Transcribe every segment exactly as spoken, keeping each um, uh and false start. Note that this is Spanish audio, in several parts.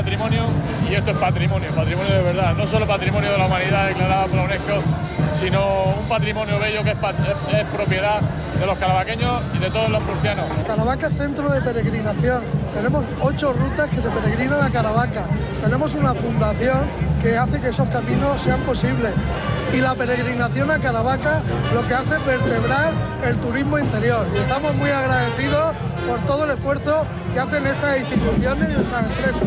patrimonio y esto es patrimonio, patrimonio de verdad, no solo patrimonio de la humanidad declarado por la UNESCO, sino un patrimonio bello que es, es, es propiedad de los carabaqueños y de todos los murcianos. Caravaca es centro de peregrinación, tenemos ocho rutas que se peregrinan a Caravaca, tenemos una fundación que hace que esos caminos sean posibles y la peregrinación a Caravaca lo que hace es vertebrar el turismo interior y estamos muy agradecidos por todo el esfuerzo que hacen estas instituciones y estas empresas.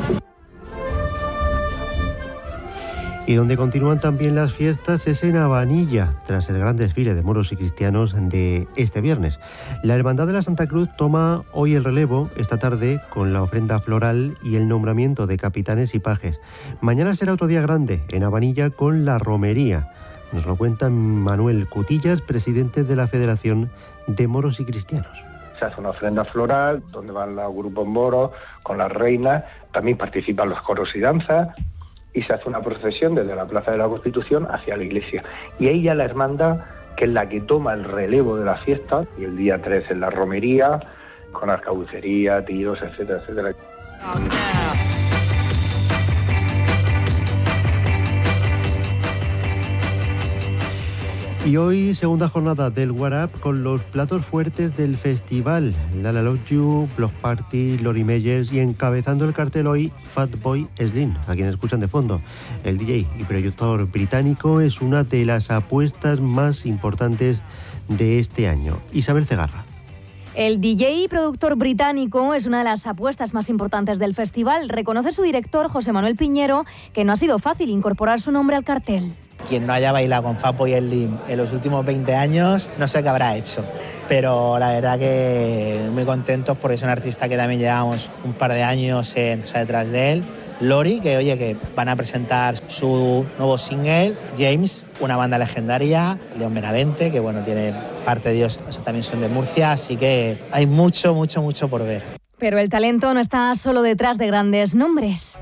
Y donde continúan también las fiestas es en Abanilla, tras el gran desfile de moros y cristianos de este viernes. La Hermandad de la Santa Cruz toma hoy el relevo, esta tarde, con la ofrenda floral y el nombramiento de capitanes y pajes. Mañana será otro día grande en Abanilla con la romería. Nos lo cuenta Manuel Cutillas, presidente de la Federación de Moros y Cristianos. Se hace una ofrenda floral donde van los grupos moros con las reinas, también participan los coros y danzas, y se hace una procesión desde la Plaza de la Constitución hacia la iglesia. Y ahí ya la hermandad, que es la que toma el relevo de la fiesta, y el día tres en la romería, con arcabucería, tiros, etcétera, etcétera. Y hoy, segunda jornada del Warap con los platos fuertes del festival. Lala Love You, Block Party, Lori Meyers y encabezando el cartel hoy, Fatboy Slim, a quien escuchan de fondo. El D J y productor británico es una de las apuestas más importantes de este año. Isabel Cegarra. El D J y productor británico es una de las apuestas más importantes del festival. Reconoce su director, José Manuel Piñero, que no ha sido fácil incorporar su nombre al cartel. Quien no haya bailado con Fatboy Slim en los últimos veinte años, no sé qué habrá hecho. Pero la verdad que muy contentos porque es un artista que también llevamos un par de años en, o sea, detrás de él. Lori, que oye, que van a presentar su nuevo single. James, una banda legendaria. León Benavente, que bueno, tiene parte de ellos, o sea, también son de Murcia, así que hay mucho, mucho, mucho por ver. Pero el talento no está solo detrás de grandes nombres.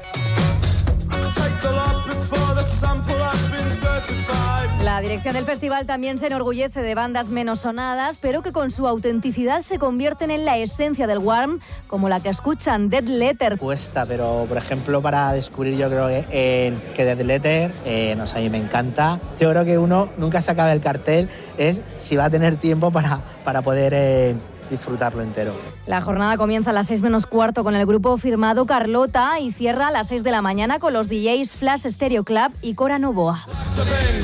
La dirección del festival también se enorgullece de bandas menos sonadas, pero que con su autenticidad se convierten en la esencia del warm, como la que escuchan Dead Letter. Cuesta, pero por ejemplo para descubrir yo creo que, eh, que Dead Letter, eh, no sé, a mí me encanta. Yo creo que uno nunca se acaba el cartel, es si va a tener tiempo para, para poder eh, disfrutarlo entero. La jornada comienza a las seis menos cuarto con el grupo firmado Carlota y cierra a las seis de la mañana con los D Js Flash Stereo Club y Cora Novoa.